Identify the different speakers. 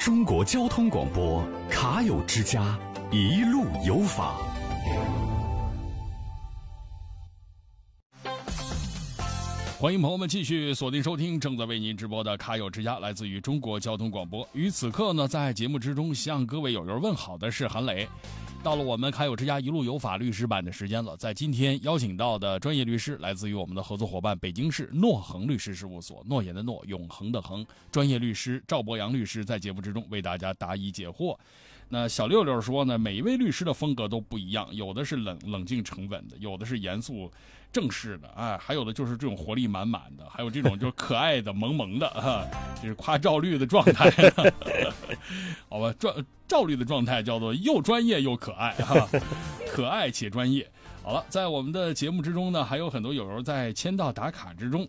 Speaker 1: 中国交通广播卡友之家，一路有法。
Speaker 2: 欢迎朋友们继续锁定收听正在为您直播的卡友之家，来自于中国交通广播。于此刻呢，在节目之中向各位友友问好的是韩磊。到了我们卡友之家一路有法律师版的时间了，在今天邀请到的专业律师来自于我们的合作伙伴北京市诺恒律师事务所，诺言的诺，永恒的恒，专业律师赵博洋律师在节目之中为大家答疑解惑。那小六六说呢，每一位律师的风格都不一样，有的是冷静沉稳的，有的是严肃正式的啊，还有的就是这种活力满满的，还有这种就是可爱的萌萌的啊，这是夸赵律的状态。好吧，赵律的状态叫做又专业又可爱啊，可爱且专业。好了，在我们的节目之中呢，还有很多友友在签到打卡之中